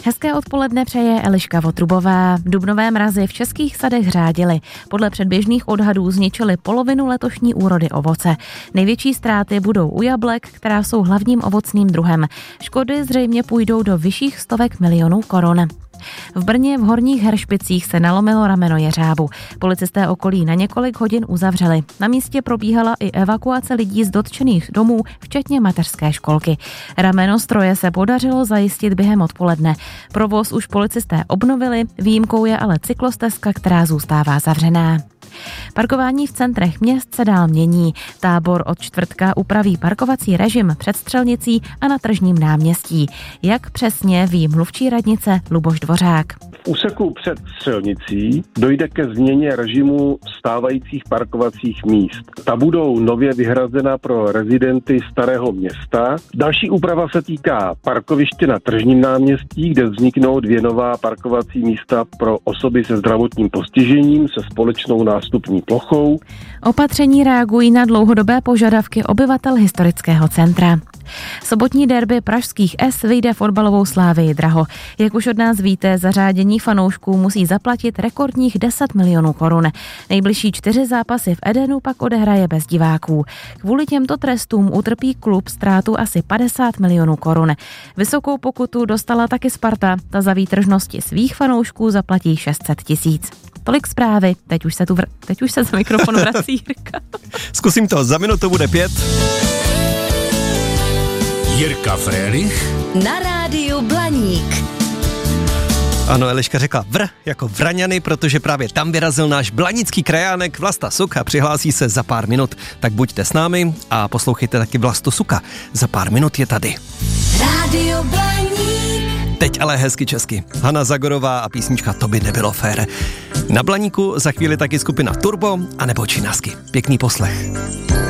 Hezké odpoledne přeje Eliška Votrubová. Dubnové mrazy v českých sadech řádily. Podle předběžných odhadů zničily polovinu letošní úrody ovoce. Největší ztráty budou u jablek, která jsou hlavním ovocným druhem. Škody zřejmě půjdou do vyšších stovek milionů korun. V Brně v Horních Heršpicích se nalomilo rameno jeřábu. Policisté okolí na několik hodin uzavřeli. Na místě probíhala i evakuace lidí z dotčených domů, včetně mateřské školky. Rameno stroje se podařilo zajistit během odpoledne. Provoz už policisté obnovili, výjimkou je ale cyklostezka, která zůstává zavřená. Parkování v centrech měst se dál mění. Tábor od čtvrtka upraví parkovací režim před Střelnicí a na Tržním náměstí. Jak přesně, ví mluvčí radnice Luboš Dvořák. V úseku před Střelnicí dojde ke změně režimu stávajících parkovacích míst. Ta budou nově vyhrazena pro rezidenty Starého Města. Další úprava se týká parkoviště na Tržním náměstí, kde vzniknou 2 nová parkovací místa pro osoby se zdravotním postižením se společnou nástupní plochou. Opatření reagují na dlouhodobé požadavky obyvatel historického centra. Sobotní derby pražských S vyjde fotbalovou Slávii draho. Jak už od nás víte, zařádění fanoušků musí zaplatit rekordních 10 milionů korun. Nejbližší 4 zápasy v Edenu pak odehraje bez diváků. Kvůli těmto trestům utrpí klub ztrátu asi 50 milionů korun. Vysokou pokutu dostala taky Sparta. Ta za výtržnosti svých fanoušků zaplatí 600 000. Tolik zprávy, teď už se za mikrofon vrací Jirka. Zkusím to, za minutu bude 5. Jirka Frélich na rádiu Blaník. Ano, Eliška řekla jako Vraňany, protože právě tam vyrazil náš blanický krajánek Vlasta Suk a přihlásí se za pár minut. Tak buďte s námi a poslouchejte taky Vlastu Suka. Za pár minut je tady. Rádio Blaník. Teď ale hezky česky. Hana Zagorová a písnička To by nebylo fér. Na Blaníku za chvíli taky skupina Turbo a nebo Činasky. Pěkný poslech.